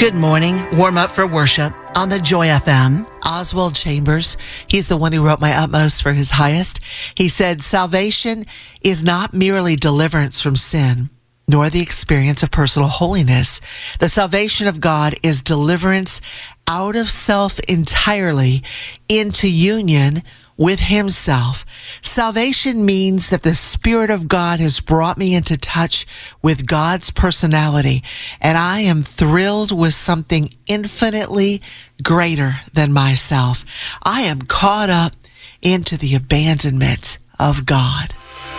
Good morning. Warm up for worship on the Joy FM. Oswald Chambers, he's the one who wrote My Utmost for His Highest. He said, salvation is not merely deliverance from sin, nor the experience of personal holiness. The salvation of God is deliverance out of self entirely into union with Himself. Salvation means that the Spirit of God has brought me into touch with God's personality, and I am thrilled with something infinitely greater than myself. I am caught up into the abandonment of God.